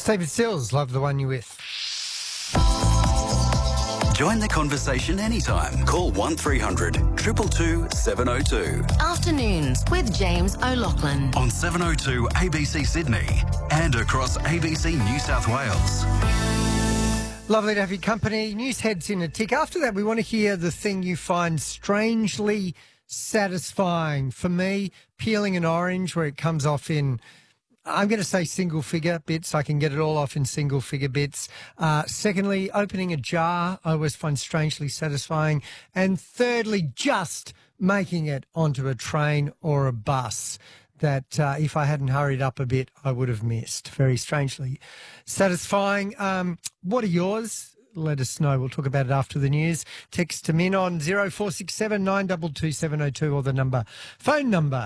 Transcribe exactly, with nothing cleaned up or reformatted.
Stephen Stills, love the one you're with. Join the conversation anytime. Call one three hundred two two two seven oh two. Afternoons with James O'Loughlin. On seven oh two A B C Sydney and across A B C New South Wales. Lovely to have your company. News heads in a tick. After that, we want to hear the thing you find strangely satisfying. For me, peeling an orange where it comes off in, I'm going to say single figure bits. I can get it all off in single figure bits. Uh, secondly, opening a jar, I always find strangely satisfying. And thirdly, just making it onto a train or a bus that uh, if I hadn't hurried up a bit, I would have missed. Very strangely satisfying. Um, what are yours? Let us know. We'll talk about it after the news. Text them in on zero four six seven nine two two seven oh two or the number, phone number